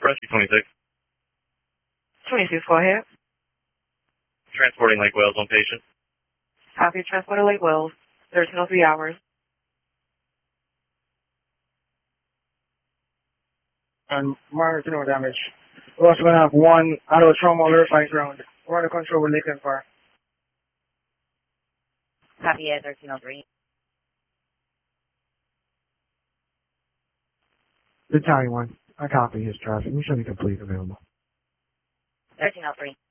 Rescue 26. 26, go ahead. Transporting Lake Wales on patient. Copy, transport to Lake Wales. 1303 hours. And minor to no damage. We're also going to have one adult trauma verified round. We're under control with Lakeland Park. Copy, 1303. Battalion 1, I copy his traffic. We should be complete available. 1303.